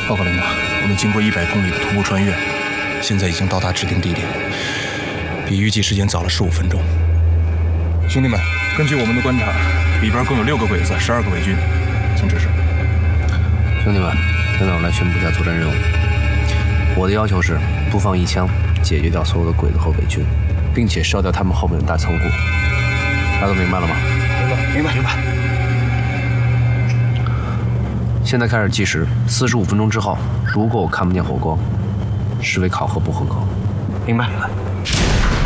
报告领导，我们经过100公里的徒步穿越，现在已经到达指定地点，比预计时间早了15分钟。兄弟们，根据我们的观察，里边共有6个鬼子，12个伪军，请指示。 兄弟们，听到我来宣布一下作战任务。我的要求是不放一枪，解决掉所有的鬼子和伪军，并且烧掉他们后面的大仓库。大家都明白了吗？ 明白。 现在开始计时，45分钟之后，如果我看不见火光，视为考核不合格。 明白。